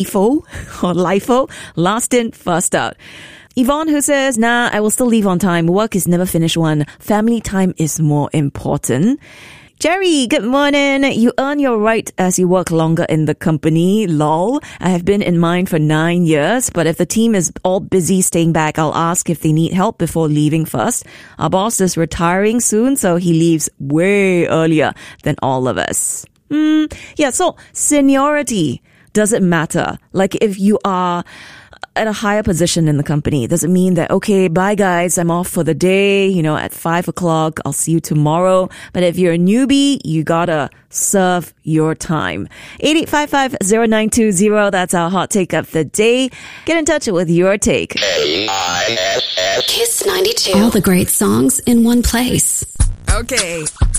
FIFO or LIFO, last in, first out. Yvonne, who says, nah, I will still leave on time. Work is never finished one. Family time is more important. Jerry, good morning. You earn your right as you work longer in the company. Lol. I have been in mine for 9 years, but if the team is all busy staying back, I'll ask if they need help before leaving first. Our boss is retiring soon, so he leaves way earlier than all of us. So seniority, does it matter? Like if you are at a higher position in the company, does it mean that, okay, bye guys, I'm off for the day, at 5 o'clock, I'll see you tomorrow. But if you're a newbie, you gotta serve your time. 8855-0920, that's our hot take of the day. Get in touch with your take. Kiss 92. All the great songs in one place. Okay.